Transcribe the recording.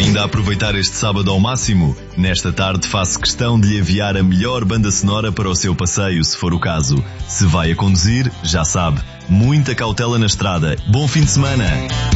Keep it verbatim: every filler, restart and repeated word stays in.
Ainda a aproveitar este sábado ao máximo? Nesta tarde faço questão de lhe enviar a melhor banda sonora para o seu passeio, se for o caso. Se vai a conduzir, já sabe, muita cautela na estrada. Bom fim de semana!